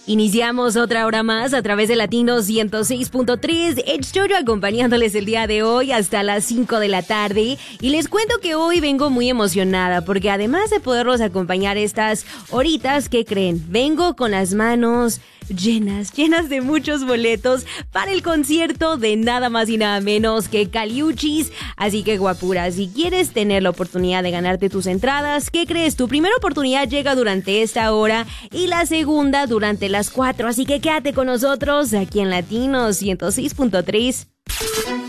Iniciamos otra hora más a través de Latino 106.3, Estudio acompañándoles el día de hoy hasta las 5 de la tarde. Y les cuento que hoy vengo muy emocionada porque además de poderlos acompañar estas horitas, ¿qué creen? Vengo con las manos llenas de muchos boletos para el concierto de nada más y nada menos que Caliuchis. Así que guapura, si quieres tener la oportunidad de ganarte tus entradas, ¿qué crees? Tu primera oportunidad llega durante esta hora y la segunda durante las 4. Así que quédate con nosotros aquí en Latino 106.3.